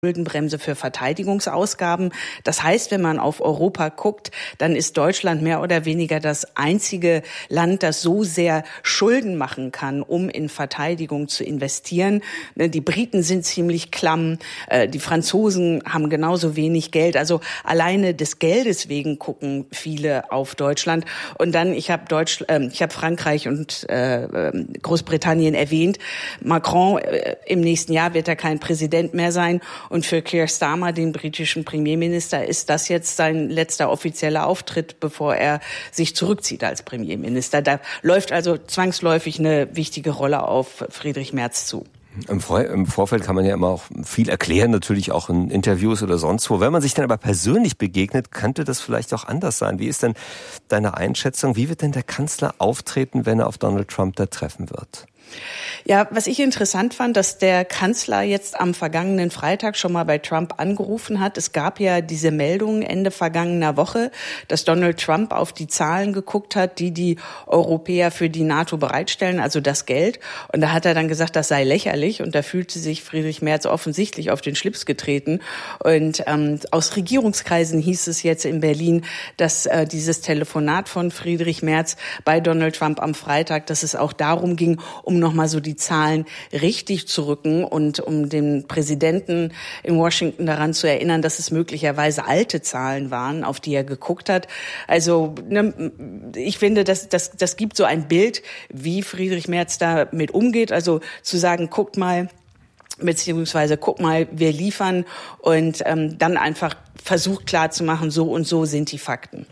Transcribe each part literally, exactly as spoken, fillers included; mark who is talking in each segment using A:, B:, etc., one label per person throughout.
A: Schuldenbremse für Verteidigungsausgaben. Das heißt, wenn man auf Europa guckt, dann ist Deutschland mehr oder weniger das einzige Land, das so sehr Schulden machen kann, um in Verteidigung zu investieren. Die Briten sind ziemlich klamm, die Franzosen haben genauso wenig Geld. Also alleine des Geldes wegen gucken viele auf Deutschland. Und dann, ich habe Deutsch, äh, ich habe Frankreich und äh, Großbritannien erwähnt. Macron äh, im nächsten Jahr wird er kein Präsident mehr sein. Und für Keir Starmer, den britischen Premierminister, ist das jetzt sein letzter offizieller Auftritt, bevor er sich zurückzieht als Premierminister. Da läuft also zwangsläufig eine wichtige Rolle auf Friedrich Merz zu.
B: Im, Vor- Im Vorfeld kann man ja immer auch viel erklären, natürlich auch in Interviews oder sonst wo. Wenn man sich dann aber persönlich begegnet, könnte das vielleicht auch anders sein. Wie ist denn deine Einschätzung? Wie wird denn der Kanzler auftreten, wenn er auf Donald Trump da treffen wird?
A: Ja, was ich interessant fand, dass der Kanzler jetzt am vergangenen Freitag schon mal bei Trump angerufen hat. Es gab ja diese Meldung Ende vergangener Woche, dass Donald Trump auf die Zahlen geguckt hat, die die Europäer für die NATO bereitstellen, also das Geld. Und da hat er dann gesagt, das sei lächerlich. Und da fühlte sich Friedrich Merz offensichtlich auf den Schlips getreten. Und ähm, aus Regierungskreisen hieß es jetzt in Berlin, dass äh, dieses Telefonat von Friedrich Merz bei Donald Trump am Freitag, dass es auch darum ging, um nochmal so die Zahlen richtig zu rücken und um den Präsidenten in Washington daran zu erinnern, dass es möglicherweise alte Zahlen waren, auf die er geguckt hat. Also ne, ich finde, das, das, das gibt so ein Bild, wie Friedrich Merz damit umgeht. Also zu sagen, guckt mal, beziehungsweise guck mal, wir liefern und ähm, dann einfach versucht klarzumachen, so und so sind die Fakten.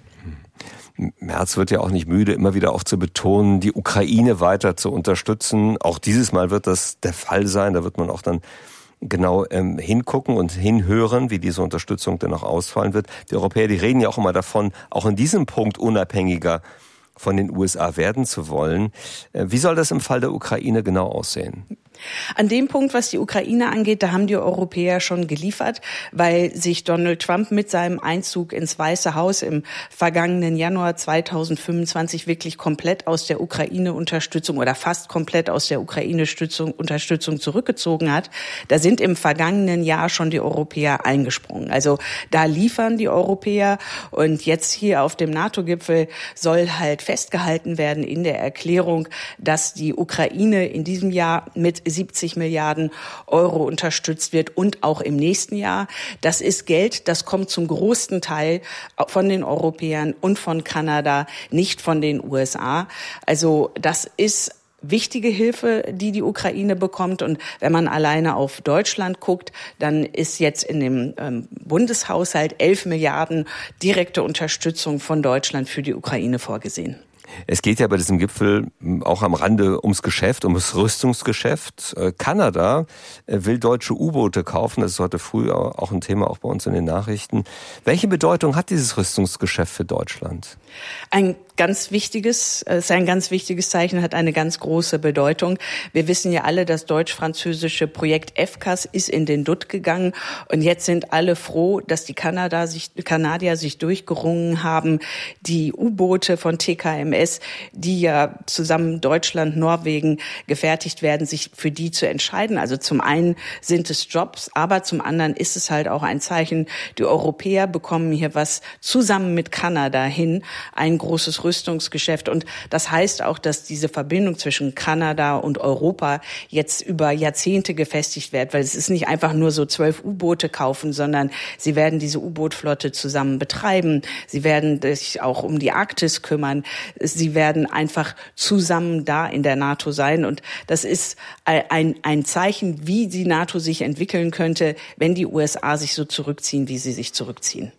B: Merz wird ja auch nicht müde, immer wieder auch zu betonen, die Ukraine weiter zu unterstützen. Auch dieses Mal wird das der Fall sein. Da wird man auch dann genau ähm, hingucken und hinhören, wie diese Unterstützung dann auch ausfallen wird. Die Europäer, die reden ja auch immer davon, auch in diesem Punkt unabhängiger von den U S A werden zu wollen. Äh, wie soll das im Fall der Ukraine genau aussehen?
A: An dem Punkt, was die Ukraine angeht, da haben die Europäer schon geliefert, weil sich Donald Trump mit seinem Einzug ins Weiße Haus im vergangenen Januar zweitausendfünfundzwanzig wirklich komplett aus der Ukraine-Unterstützung oder fast komplett aus der Ukraine-Unterstützung zurückgezogen hat. Da sind im vergangenen Jahr schon die Europäer eingesprungen. Also da liefern die Europäer und jetzt hier auf dem NATO-Gipfel soll halt festgehalten werden in der Erklärung, dass die Ukraine in diesem Jahr mit siebzig Milliarden Euro unterstützt wird und auch im nächsten Jahr. Das ist Geld, das kommt zum größten Teil von den Europäern und von Kanada, nicht von den U S A. Also das ist wichtige Hilfe, die die Ukraine bekommt. Und wenn man alleine auf Deutschland guckt, dann ist jetzt in dem ähm, Bundeshaushalt elf Milliarden direkte Unterstützung von Deutschland für die Ukraine vorgesehen.
B: Es geht ja bei diesem Gipfel auch am Rande ums Geschäft, ums Rüstungsgeschäft. Kanada will deutsche U-Boote kaufen. Das ist heute früh auch ein Thema, auch bei uns in den Nachrichten. Welche Bedeutung hat dieses Rüstungsgeschäft für Deutschland?
A: Ein ganz wichtiges, es ist ein ganz wichtiges Zeichen, hat eine ganz große Bedeutung. Wir wissen ja alle, das deutsch-französische Projekt F C A S ist in den Dutt gegangen und jetzt sind alle froh, dass die Kanada sich, Kanadier sich durchgerungen haben, die U-Boote von T K M S, die ja zusammen Deutschland, Norwegen gefertigt werden, sich für die zu entscheiden. Also zum einen sind es Jobs, aber zum anderen ist es halt auch ein Zeichen, die Europäer bekommen hier was zusammen mit Kanada hin, ein großes Rüstungsgeschäft. Und das heißt auch, dass diese Verbindung zwischen Kanada und Europa jetzt über Jahrzehnte gefestigt wird, weil es ist nicht einfach nur so zwölf U-Boote kaufen, sondern sie werden diese U-Boot-Flotte zusammen betreiben. Sie werden sich auch um die Arktis kümmern. Sie werden einfach zusammen da in der NATO sein. Und das ist ein, ein Zeichen, wie die NATO sich entwickeln könnte, wenn die U S A sich so zurückziehen, wie sie sich zurückziehen.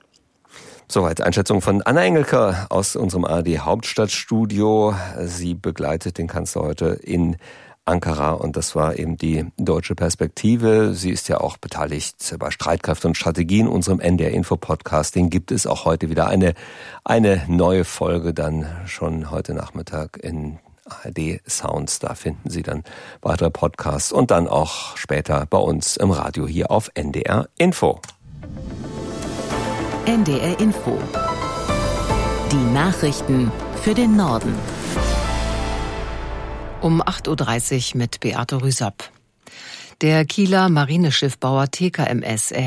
B: Soweit Einschätzung von Anna Engelke aus unserem A R D-Hauptstadtstudio. Sie begleitet den Kanzler heute in Ankara und das war eben die deutsche Perspektive. Sie ist ja auch beteiligt bei Streitkräfte und Strategien, unserem N D R-Info-Podcast. Den gibt es auch heute wieder eine, eine neue Folge dann schon heute Nachmittag in A R D Sounds. Da finden Sie dann weitere Podcasts und dann auch später bei uns im Radio hier auf N D R Info.
C: N D R Info. Die Nachrichten für den Norden. Um acht Uhr dreißig mit Beate Rüsapp. Der Kieler Marineschiffbauer T K M S